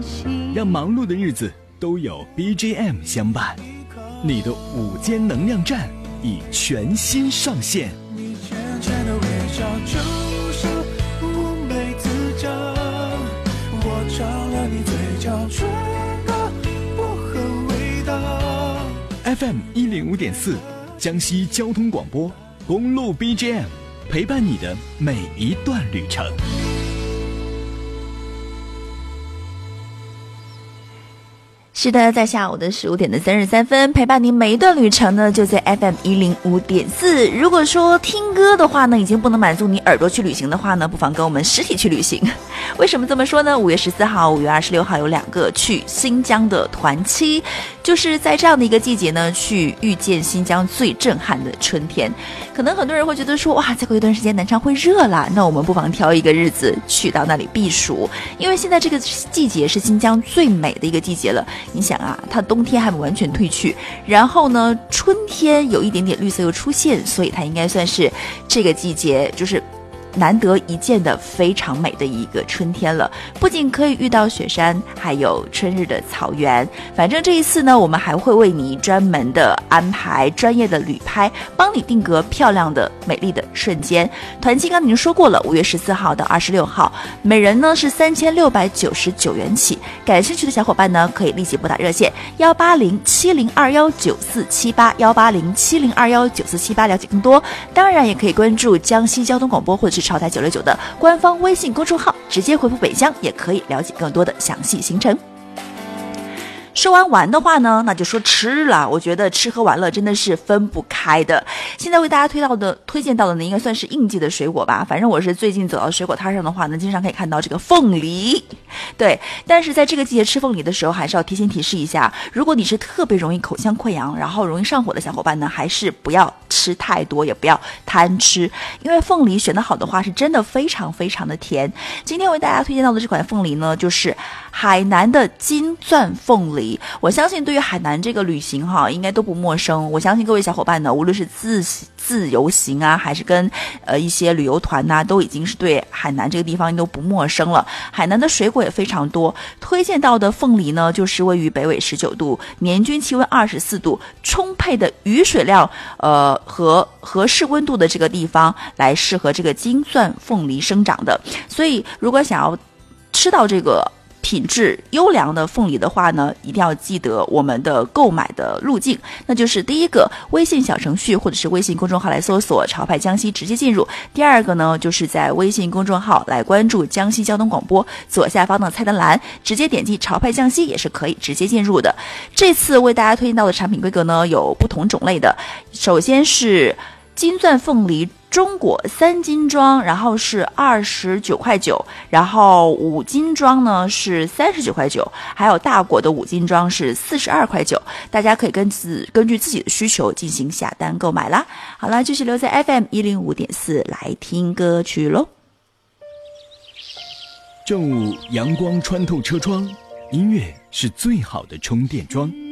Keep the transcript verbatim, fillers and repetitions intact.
让忙碌的日子都有 B G M 相伴。你的午间能量站已全新上线。 你浅浅的微笑就是妩媚自证，我尝了你嘴角唇膏薄荷味道。 F M 一零五点四，江西交通广播公路 B G M， 陪伴你的每一段旅程。 是的，在下午的十五点的三十三分，陪伴您每一段旅程呢，就在 F M 一零五点四。如果说听歌的话呢，已经不能满足你耳朵去旅行的话呢，不妨跟我们实体去旅行。为什么这么说呢？五月十四号、五月二十六号有两个去新疆的团期，就是在这样的一个季节呢，去遇见新疆最震撼的春天。可能很多人会觉得说，哇，再过一段时间南昌会热了，那我们不妨挑一个日子去到那里避暑，因为现在这个季节是新疆最美的一个季节了。你想啊，它冬天还没完全退去，然后呢，春天有一点点绿色又出现，所以它应该算是这个季节就是难得一见的非常美的一个春天了。不仅可以遇到雪山，还有春日的草原。反正这一次呢，我们还会为你专门的安排专业的旅拍，帮你定格漂亮的美丽的瞬间。团期刚才已经说过了，五月十四号到二十六号，每人呢是三千六百九十九元起。感兴趣的小伙伴呢，可以立即拨打热线幺八零七零二幺九四七八幺八零七零二幺九四七八了解更多。当然也可以关注江西交通广播或者是朝台九六九的官方微信公众号，直接回复北疆也可以了解更多的详细行程。说完玩的话呢，那就说吃了。我觉得吃喝玩乐真的是分不开的。现在为大家推到的推荐到的呢，应该算是应季的水果吧。反正我是最近走到水果摊上的话呢，经常可以看到这个凤梨。对，但是在这个季节吃凤梨的时候，还是要提醒提示一下，如果你是特别容易口腔溃疡，然后容易上火的小伙伴呢，还是不要吃太多，也不要贪吃，因为凤梨选得好的话，是真的非常非常的甜。今天为大家推荐到的这款凤梨呢，就是海南的金钻凤梨。我相信对于海南这个旅行哈，应该都不陌生。我相信各位小伙伴呢，无论是自自由行啊，还是跟呃一些旅游团呐、啊，都已经是对海南这个地方都不陌生了。海南的水果也非常多，推荐到的凤梨呢，就是位于北纬十九度，年均气温二十四度，充沛的雨水量呃和合适温度的这个地方，来适合这个金钻凤梨生长的。所以如果想要吃到这个品质优良的凤梨的话呢，一定要记得我们的购买的路径，那就是第一个，微信小程序或者是微信公众号来搜索潮派江西直接进入。第二个呢，就是在微信公众号来关注江西交通广播，左下方的菜单栏直接点击潮派江西也是可以直接进入的。这次为大家推荐到的产品规格呢，有不同种类的。首先是金钻凤梨中果三斤装，然后是二十九块九，然后五斤装呢是三十九块九，还有大果的五斤装是四十二块九。大家可以根自根据自己的需求进行下单购买啦。好啦，继续留在 F M 一零五点四来听歌曲喽。 正午阳光穿透车窗，音乐是最好的充电桩。